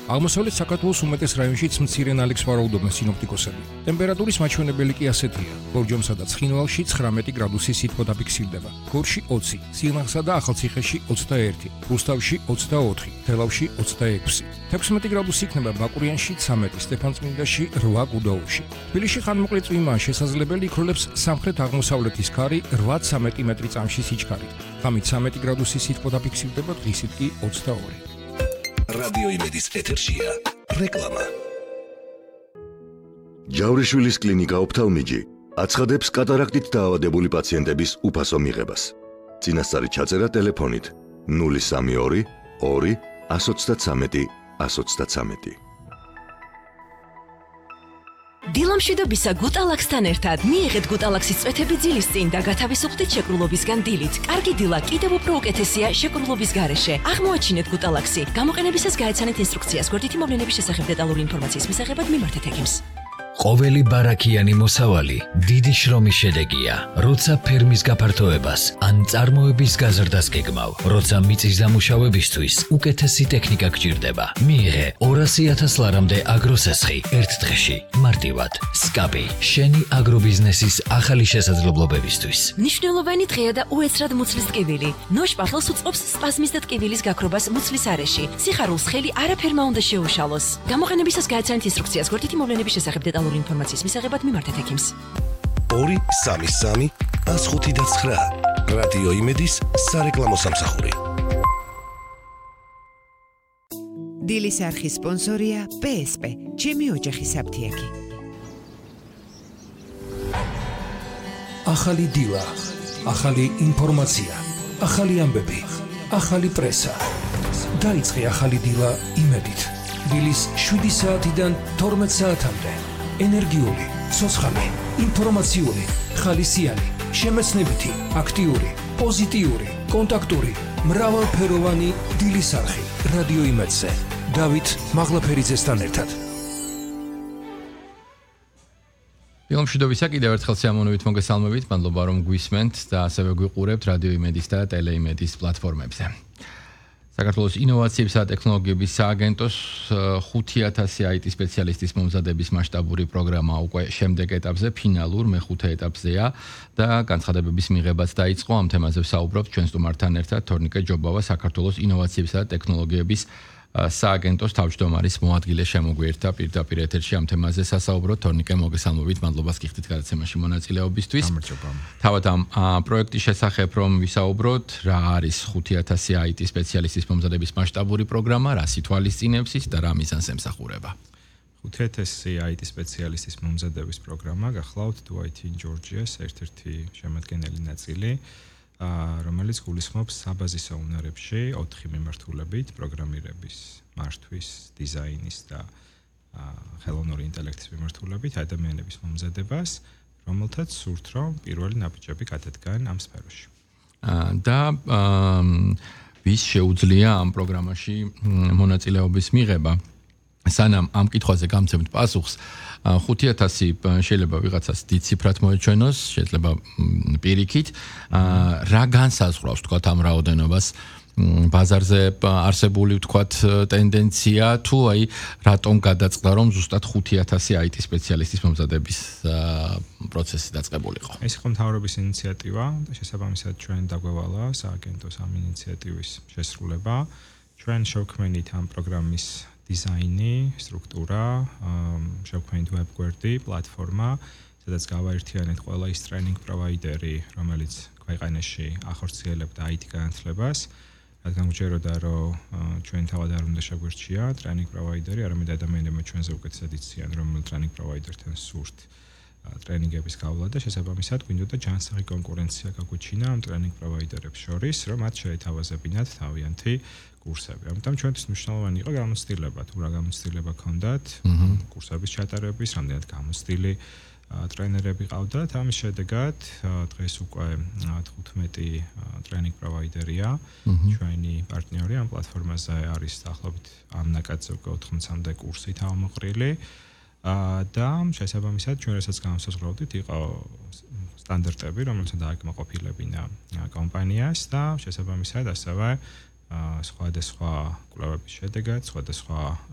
აღმოსავლეთ საქართველოს უმეტეს რაიონშიც მცირე ნალექს ვარაუდობენ სინოპტიკოსები. ტემპერატურის მაჩვენებელი კი ასეთია: ბორჯომსა და ცხინვალში 19 გრადუსი სითბო დაფიქსირდება, გორში 20, სილაღსა და ახალციხეში 21, რუსთავში 24, თელავში 26. 16 გრადუსი იქნება ბაკურიანში 13, სტეფანწმინდაში 8 გუდაუთში. თბილისში ხანმოკლე წვიმაა შესაძლებელი იქროლებს სამხრეთ-აღმოსავლეთის ქარი 8-13 მეტრი წამში სიჩქარით. ღამით 13 გრადუსი სითბო დაფიქსირდება, დღისით კი 22. რადიო იმედის ეთერშია რეკლამა. ჯავრიშვილის კლინიკა ოფთალმიჯი აცხადებს კატარაქტით დაავადებული პაციენტების უფასო მიღებას. წინასწარი ჩაწერა ტელეფონით 032 2 133 133. დილამშვიდობისა გუტალაქსთან ერთად მიიღეთ გუტალაქსის წვეთები ძილის წინ და გათავისუფლდით შეკრულობისგან დილით. კარგი დილა კიდევ უფრო უკეთესია შეკრულობის გარეშე. აღმოაჩინეთ გუტალაქსი. გამოყენებისას გაეცანეთ ინსტრუქციას. გვერდითი მოვლენების შესახებ დეტალური ინფორმაციის მისაღებად მიმართეთ ექიმს. ყოველი ბარაქიანი მოსავალი დიდი შრომის შედეგია. როცა ფერმის გაფართოებას ან წარმოების გაზრდას გეგმავ, როცა მიწის დამუშავებისთვის უკეთესი ტექნიკა გჭირდება, მიიღე 200,000 ლარამდე აგროსესხი ერთ დღეში. მარტივად, SCAPI, შენი აგრობიზნესის ახალი შესაძლებლობებისთვის. მნიშვნელოვანი დღეა და უეცრად მუცლის ტკივილი. ნოშპახელს უწყობს სპაზმის და ტკივილის გაქრობას მუცლის არეში. სიხარულს ხელი არაფერმა უნდა შეუშალოს. გამოყენებისას გაეცანეთ ინსტრუქციას. გვერდითი მოვლენების შესახებ დეტალური ინფორმაციის მისაღებად მიმართეთ ექიმს. 233 159 რადიო იმედის სარეკლამო სამსახური. დილის არხის სპონსორია PSP, ჩემი ოჯახის აფთიაქი. ახალი დილა, ახალი ინფორმაცია, ახალი ამბები, ახალი პრესა. დაიწყე ახალი დილა იმედით. დილის 7 საათიდან 12 საათამდე. ენერგიული, ცოცხალი, ინფორმაციული, ხალისიანი, შემეცნებითი, აქტიური, პოზიტიური, კონტაქტური, მრავალფეროვანი დილის არხი რადიო იმედზე. დავით მაღლაფერიძესთან ერთად. დილამშვიდობისა კიდევ ერთხელ სიამოვნებით მოგესალმებით. მადლობა რომ გვისმენთ და ასევე გვიყურებთ რადიო იმედის და ტელეიმედის პლატფორმებზე. საქართველოს ინოვაციებისა და ტექნოლოგიების სააგენტოს 5,000 IT სპეციალისტის მომზადების მასშტაბური პროგრამა უკვე შემდეგ ეტაპზე, ფინალურ მეხუთე ეტაპზეა და განცხადებების მიღებაც დაიწყო. ამ თემაზე ვსაუბრობთ ჩვენ სტუმართან ერთად. თორნიკე ჯობავა, საქართველოს ინოვაციებისა და ტექნოლოგიების სააგენტოს თავმჯდომარის მოადგილე შემოგვიერთდა პირდაპირ ეთერში ამ თემაზე სასაუბროთ. თორნიკე, მოგესალმებით, მადლობას გიხდით გადაცემაში მონაწილეობისთვის. თავად ამ პროექტის შესახებ რომ ვისაუბროთ, რა არის 5,000 IT სპეციალისტის მომზადების მასშტაბური პროგრამა, რა ითვალისწინებს და რა მიზანს ემსახურება. 5,000 IT სპეციალისტის მომზადების პროგრამა გახლავთ Dwight in Georgia-ს ერთ-ერთი შემადგენელი ნაწილი, რომელიც გულისხმობს საბაზისო უნარებში 4 მიმართულებით პროგრამირების, მართვის, დიზაინის და ხელოვნური ინტელექტის მიმართულებით ადამიანების მომზადებას, რომელთაც სურთ რომ პირველი ნაბიჯები გადადგან ამ სფეროში. და ვის შეუძლია ამ პროგრამაში მონაწილეობის მიღება? სანამ ამ კითხვაზე გამცემთ პასუხს, 5,000 შეიძლება ვიღაცას დიდ ციფრად მოეჩვენოს, შეიძლება პირიქით, რა განსაზღვრავს თქვათ ამ რაოდენობას? ბაზარზე არსებული ვთქვათ ტენდენცია თუ აი რატომ გადაწყდა რომ ზუსტად 5,000 IT სპეციალისტის მომზადების პროცესი დაწყებულიყო? ეს იყო მთავრობის ინიციატივა და შესაბამისად ჩვენ დაგვევალა სააგენტოს ამ ინიციატივის შესრულება. ჩვენ შევქმნით ამ პროგრამის დიზაინი, სტრუქტურა, შევქმნით ვებგვერდი, პლატფორმა, სადაც გავაერთიანეთ ყველა ის ტრეინინგ პროვაიდერი, რომელიც ქვეყანაში ახორციელებდა IT განათლებას. რადგან გვჯეროდა, რომ ჩვენ თავად არ უნდა შეგვერჩია ტრეინინგ პროვაიდერი, არამედ ადამიანებმა ჩვენზე უკეთესად იციან, რომელ ტრეინინგ პროვაიდერთან სურთ ტრეინინგების გავლა და შესაბამისად გვინდოდა ჯანსაღი კონკურენცია გაგვიჩინა ამ ტრეინინგ პროვაიდერებს შორის, რომ მათ შეეთავაზებინათ თავიანთი კურსები. ამიტომ ჩვენთვის მნიშვნელოვანი იყო გამოცდილება, თუ რა გამოცდილება ჰქონდათ, კურსების ჩატარების, რამდენად გამოცდილი ტრენერები ყავდათ. ამის შედეგად დღეს უკვე 15 ტრეინინგ პროვაიდერია ჩვენი პარტნიორი ამ პლატფორმაზე არის დაახლოებით ამ ნაკადზე უკვე 80-მდე კურსი თავმოყრილი და შესაბამისად ჩვენ რასაც განსაზღვრავდით იყო სტანდარტები, რომელსაც დააკმაყოფილებინა კომპანიას და შესაბამისად ასევე სხვადასხვა კვლევების შედეგად, სხვადასხვა